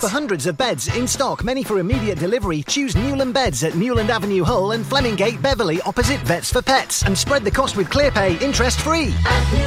For hundreds of beds in stock, many for immediate delivery, choose Newland Beds at Newland Avenue Hull and Flemingate Beverley opposite Vets for Pets. And spread the cost with ClearPay interest free.